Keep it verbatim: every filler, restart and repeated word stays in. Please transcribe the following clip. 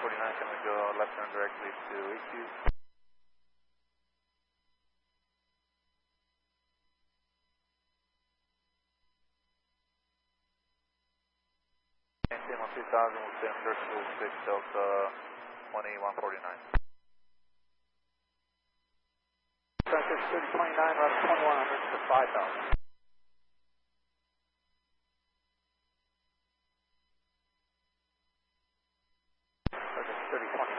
forty-nine, can we go left turn directly to E Q? Maintain on two thousand, we'll stay on circle six Delta twenty-one forty-nine. Francis thirty twenty-nine, route twenty-one hundred for five thousand. Francis thirty twenty-nine.